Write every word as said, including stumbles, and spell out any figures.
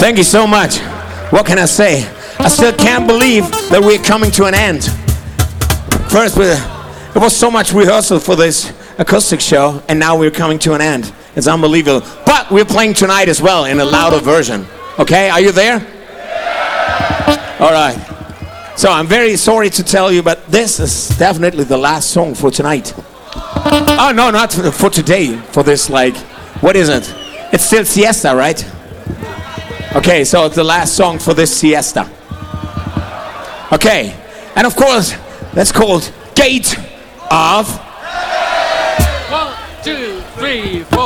Thank you so much. What can I say? I still can't believe that we're coming to an end. First, we, it was so much rehearsal for this acoustic show, and now we're coming to an end. It's unbelievable. But we're playing tonight as well in a louder version. Okay, are you there? All right. So I'm very sorry to tell you, but this is definitely the last song for tonight. Oh, no, not for, for today. For this, like, what is it? It's still siesta, right? Okay, so it's the last song for this siesta. Okay, and of course, that's called Gate of... One, two, three, four.